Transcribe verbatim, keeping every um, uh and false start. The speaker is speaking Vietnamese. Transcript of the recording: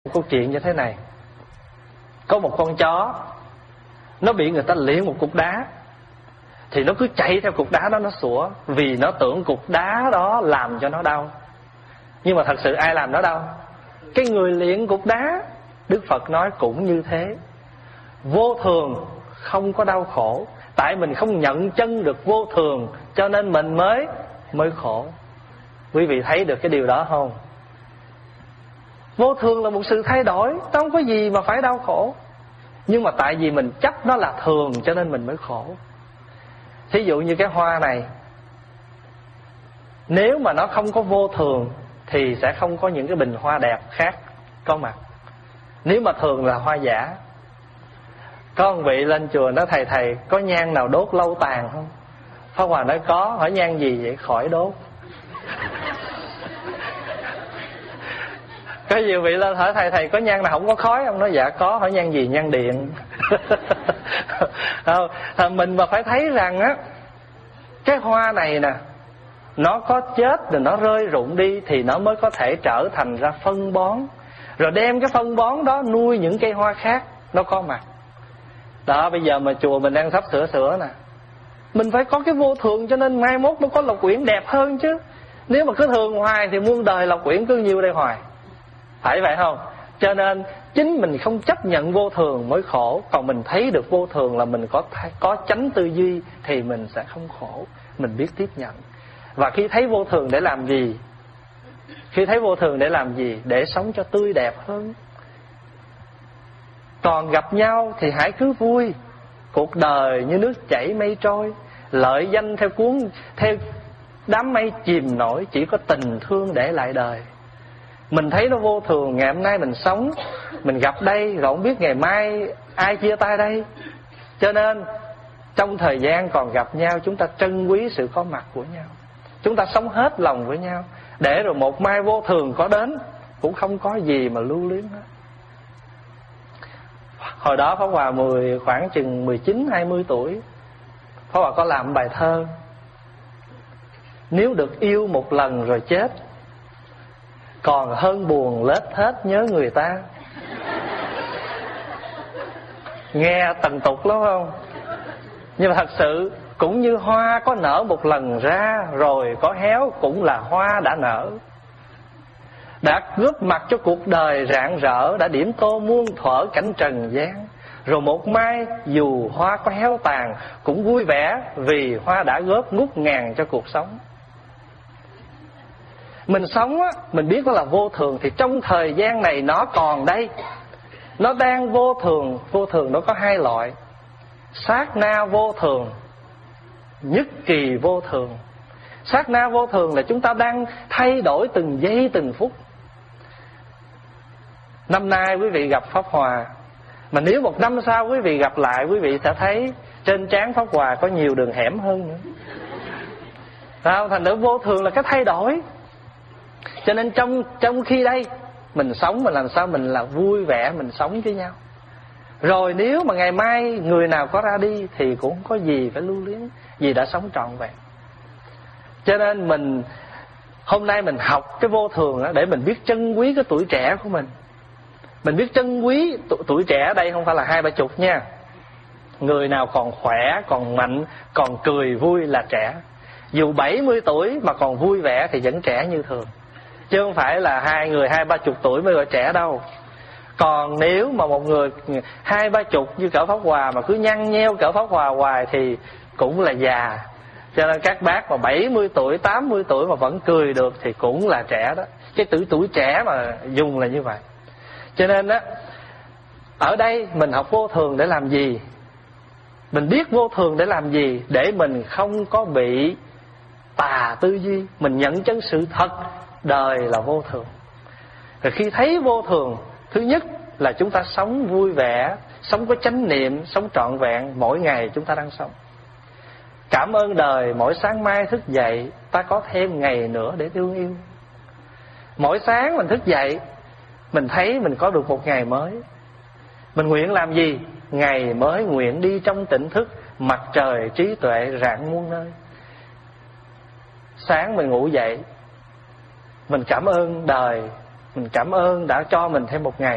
Câu chuyện như thế này. Có một con chó, nó bị người ta liệng một cục đá, thì nó cứ chạy theo cục đá đó nó sủa, vì nó tưởng cục đá đó làm cho nó đau. Nhưng mà thật sự ai làm nó đau? Cái người liệng cục đá. Đức Phật nói cũng như thế. Vô thường không có đau khổ, tại mình không nhận chân được vô thường, cho nên mình mới mới khổ. Quý vị thấy được cái điều đó không? Vô thường là một sự thay đổi, không có gì mà phải đau khổ. Nhưng mà tại vì mình chấp nó là thường, cho nên mình mới khổ. Thí dụ như cái hoa này, nếu mà nó không có vô thường thì sẽ không có những cái bình hoa đẹp khác có mặt. Nếu mà thường là hoa giả. Có một vị lên chùa nói: thầy thầy có nhang nào đốt lâu tàn không? Pháp Hòa nói có. Hỏi nhang gì vậy? Khỏi đốt. Có nhiều vị lên hỏi thầy thầy có nhang nào không có khói không? Nói dạ có. Hỏi nhang gì? Nhang điện. Không, mình mà phải thấy rằng á, cái hoa này nè, nó có chết rồi nó rơi rụng đi thì nó mới có thể trở thành ra phân bón, rồi đem cái phân bón đó nuôi những cây hoa khác nó có mặt. Đó, bây giờ mà chùa mình đang sắp sửa sửa nè, mình phải có cái vô thường, cho nên mai mốt nó có Lộc Uyển đẹp hơn chứ. Nếu mà cứ thường hoài thì muôn đời Lộc Uyển cứ nhiêu đây hoài. Phải vậy không? Cho nên chính mình không chấp nhận vô thường mới khổ. Còn mình thấy được vô thường là mình có có chánh tư duy thì mình sẽ không khổ. Mình biết tiếp nhận. Và khi thấy vô thường để làm gì? Khi thấy vô thường để làm gì? Để sống cho tươi đẹp hơn. Còn gặp nhau thì hãy cứ vui. Cuộc đời như nước chảy mây trôi, lợi danh theo cuốn theo đám mây chìm nổi, chỉ có tình thương để lại đời. Mình thấy nó vô thường, ngày hôm nay mình sống, mình gặp đây, rồi không biết ngày mai ai chia tay đây. Cho nên trong thời gian còn gặp nhau, chúng ta trân quý sự có mặt của nhau. Chúng ta sống hết lòng với nhau, để rồi một mai vô thường có đến cũng không có gì mà lưu luyến hết. Hồi đó Pháp Hòa mười, khoảng chừng mười chín hai mươi tuổi, Pháp Hòa có làm bài thơ: nếu được yêu một lần rồi chết, còn hơn buồn lết hết nhớ người ta. Nghe tần tục lắm không? Nhưng mà thật sự cũng như hoa có nở một lần ra, rồi có héo cũng là hoa đã nở. Đã góp mặt cho cuộc đời rạng rỡ, đã điểm tô muôn thuở cảnh trần gian. Rồi một mai dù hoa có héo tàn cũng vui vẻ, vì hoa đã góp ngút ngàn cho cuộc sống. Mình sống á, mình biết nó là vô thường, thì trong thời gian này nó còn đây, nó đang vô thường. Vô thường nó có hai loại: sát na vô thường, nhất kỳ vô thường. Sát na vô thường là chúng ta đang thay đổi từng giây từng phút. Năm nay quý vị gặp Pháp Hòa, mà nếu một năm sau quý vị gặp lại, quý vị sẽ thấy trên trán Pháp Hòa có nhiều đường hẻm hơn nữa. Sao? Thành ra vô thường là cái thay đổi. Cho nên trong trong khi đây mình sống, mình làm sao mình là vui vẻ, mình sống với nhau. Rồi nếu mà ngày mai người nào có ra đi thì cũng không có gì phải lưu luyến, vì đã sống trọn vẹn. Cho nên mình hôm nay mình học cái vô thường đó, để mình biết trân quý cái tuổi trẻ của mình. Mình biết trân quý tuổi trẻ ở đây không phải là hai ba chục nha. Người nào còn khỏe, còn mạnh, còn cười vui là trẻ. Dù bảy mươi tuổi mà còn vui vẻ thì vẫn trẻ như thường, chứ không phải là hai người hai ba chục tuổi mới gọi trẻ đâu. Còn nếu mà một người hai ba chục như cỡ Pháp Hòa mà cứ nhăn nheo cỡ Pháp Hòa hoài thì cũng là già. Cho nên các bác mà bảy mươi tuổi, tám mươi tuổi mà vẫn cười được thì cũng là trẻ đó. Cái tuổi tuổi trẻ mà dùng là như vậy. Cho nên á, ở đây mình học vô thường để làm gì? Mình biết vô thường để làm gì? Để mình không có bị tà tư duy. Mình nhận chân sự thật, đời là vô thường. Rồi khi thấy vô thường, thứ nhất là chúng ta sống vui vẻ, sống có chánh niệm, sống trọn vẹn mỗi ngày chúng ta đang sống. Cảm ơn đời, mỗi sáng mai thức dậy ta có thêm ngày nữa để thương yêu. Mỗi sáng mình thức dậy, mình thấy mình có được một ngày mới. Mình nguyện làm gì? Ngày mới nguyện đi trong tỉnh thức, mặt trời trí tuệ rạng muôn nơi. Sáng mình ngủ dậy, mình cảm ơn đời, mình cảm ơn đã cho mình thêm một ngày.